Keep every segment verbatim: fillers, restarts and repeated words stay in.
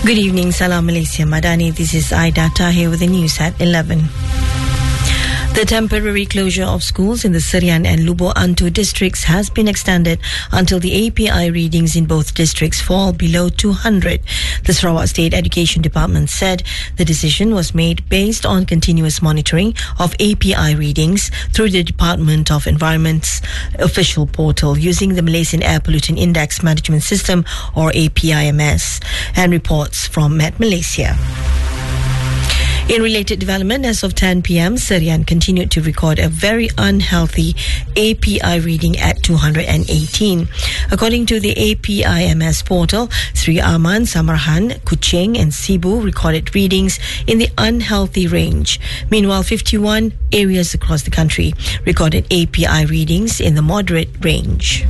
Good evening, Salam Malaysia Madani. This is Aida Tahir with the news at eleven. The temporary closure of schools in the Serian and Lubuk Antu districts has been extended until the A P I readings in both districts fall below two hundred. The Sarawak State Education Department said the decision was made based on continuous monitoring of A P I readings through the Department of Environment's official portal using the Malaysian Air Pollutant Index Management System, or A P I M S, and reports from Met Malaysia. In related development, as of ten p.m, Serian continued to record a very unhealthy A P I reading at two hundred eighteen. According to the A P I M S portal, Sri Aman, Samarhan, Kuching and Sibu recorded readings in the unhealthy range. Meanwhile, fifty-one areas across the country recorded A P I readings in the moderate range.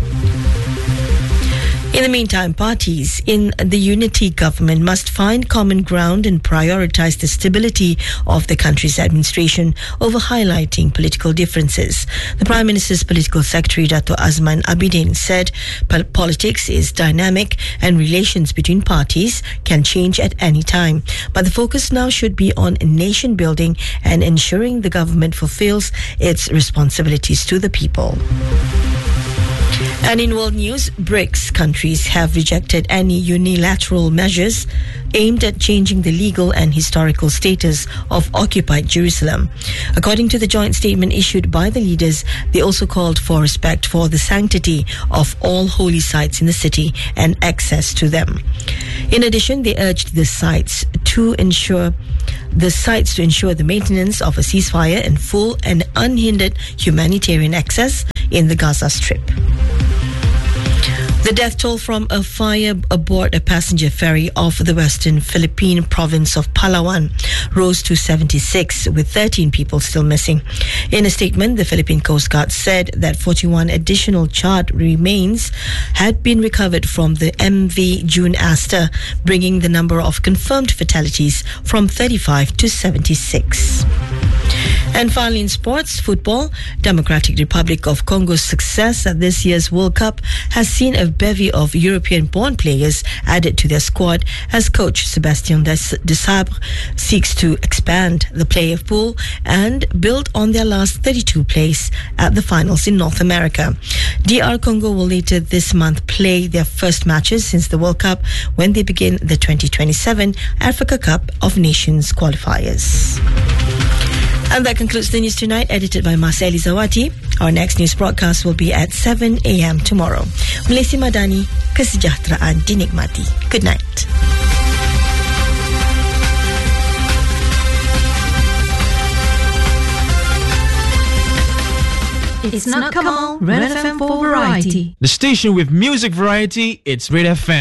In the meantime, parties in the unity government must find common ground and prioritize the stability of the country's administration over highlighting political differences. The Prime Minister's political secretary, Dato' Azman Abidin, said politics is dynamic and relations between parties can change at any time. But the focus now should be on nation building and ensuring the government fulfills its responsibilities to the people. And in world news, BRICS countries have rejected any unilateral measures aimed at changing the legal and historical status of occupied Jerusalem. According to the joint statement issued by the leaders, they also called for respect for the sanctity of all holy sites in the city and access to them. In addition, they urged the sites to ensure the sites to ensure the maintenance of a ceasefire and full and unhindered humanitarian access in the Gaza Strip. The death toll from a fire aboard a passenger ferry off the western Philippine province of Palawan rose to seventy-six, with thirteen people still missing. In a statement, the Philippine Coast Guard said that forty-one additional charred remains had been recovered from the M V June Aster, bringing the number of confirmed fatalities from thirty-five to seventy-six. And finally, in sports, football, Democratic Republic of Congo's success at this year's World Cup has seen a bevy of European-born players added to their squad as coach Sébastien Desabre seeks to expand the player pool and build on their last thirty-two place at the finals in North America. D R Congo will later this month play their first matches since the World Cup when they begin the twenty twenty-seven Africa Cup of Nations qualifiers. And that concludes the news tonight, edited by Marceli Zawati. Our next news broadcast will be at seven a.m. tomorrow. Malaysia Madani, kesejahteraan dinikmati. Good night. It's not Kamal, Red F M for variety. The station with music variety, it's Red F M.